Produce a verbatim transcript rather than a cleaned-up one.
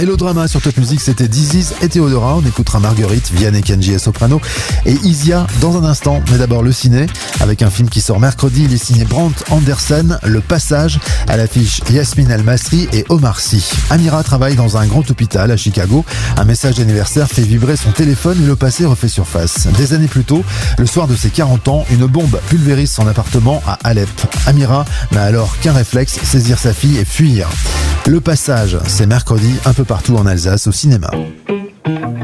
Hello Drama sur Top Music, c'était Diziz et Théodora. On écoutera Marguerite, Vianney, Kenji et Soprano et Isia dans un instant. Mais d'abord le ciné, avec un film qui sort mercredi. Il est signé Brant Anderson, Le Passage. À l'affiche, Yasmine El-Masri et Omar Sy. Amira travaille dans un grand hôpital à Chicago. Un message d'anniversaire fait vibrer son téléphone et le passé refait surface. Des années plus tôt, le soir de ses quarante ans, une bombe pulvérise son appartement à Alep. Amira n'a alors qu'un réflexe, saisir sa fille et fuir. Le Passage, c'est mercredi un peu partout en Alsace au cinéma.